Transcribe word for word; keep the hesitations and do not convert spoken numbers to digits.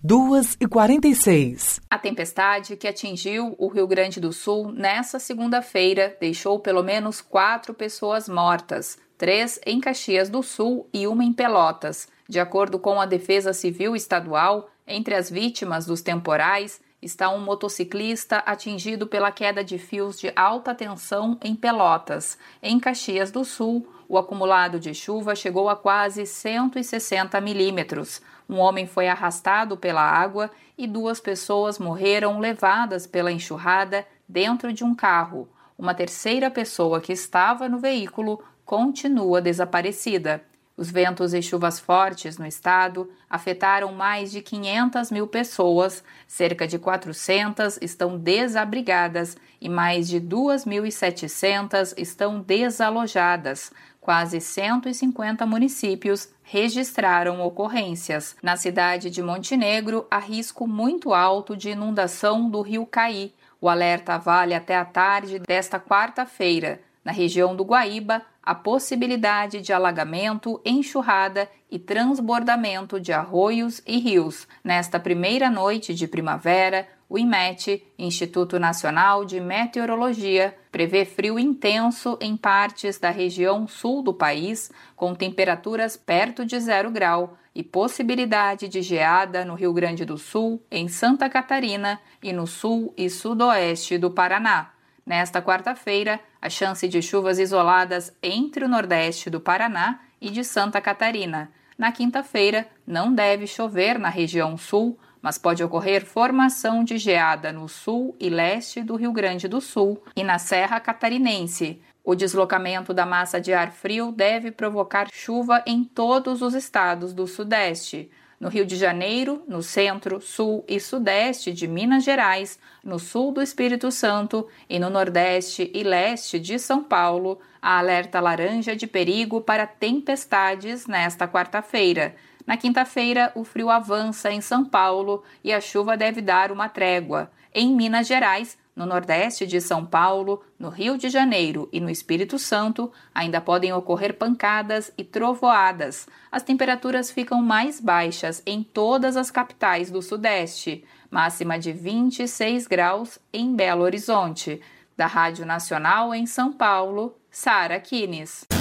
duas e quarenta e seis. A tempestade que atingiu o Rio Grande do Sul nesta segunda-feira deixou pelo menos quatro pessoas mortas, três em Caxias do Sul e uma em Pelotas. De acordo com a Defesa Civil Estadual, entre as vítimas dos temporais está um motociclista atingido pela queda de fios de alta tensão em Pelotas. Em Caxias do Sul, o acumulado de chuva chegou a quase cento e sessenta milímetros. Um homem foi arrastado pela água e duas pessoas morreram levadas pela enxurrada dentro de um carro. Uma terceira pessoa que estava no veículo continua desaparecida. Os ventos e chuvas fortes no estado afetaram mais de quinhentas mil pessoas, cerca de quatrocentas estão desabrigadas e mais de duas mil e setecentas estão desalojadas. Quase cento e cinquenta municípios registraram ocorrências. Na cidade de Montenegro, há risco muito alto de inundação do rio Caí. O alerta vale até a tarde desta quarta-feira. Na região do Guaíba, a possibilidade de alagamento, enxurrada e transbordamento de arroios e rios. Nesta primeira noite de primavera, o INMET, Instituto Nacional de Meteorologia, prevê frio intenso em partes da região sul do país, com temperaturas perto de zero grau e possibilidade de geada no Rio Grande do Sul, em Santa Catarina e no sul e sudoeste do Paraná. Nesta quarta-feira, a chance de chuvas isoladas entre o nordeste do Paraná e de Santa Catarina. Na quinta-feira, não deve chover na região sul, mas pode ocorrer formação de geada no sul e leste do Rio Grande do Sul e na Serra Catarinense. O deslocamento da massa de ar frio deve provocar chuva em todos os estados do Sudeste. No Rio de Janeiro, no centro, sul e sudeste de Minas Gerais, no sul do Espírito Santo e no nordeste e leste de São Paulo, há alerta laranja de perigo para tempestades nesta quarta-feira. Na quinta-feira, o frio avança em São Paulo e a chuva deve dar uma trégua. Em Minas Gerais, no nordeste de São Paulo, no Rio de Janeiro e no Espírito Santo, ainda podem ocorrer pancadas e trovoadas. As temperaturas ficam mais baixas em todas as capitais do Sudeste, máxima de vinte e seis graus em Belo Horizonte. Da Rádio Nacional em São Paulo, Sara Kines.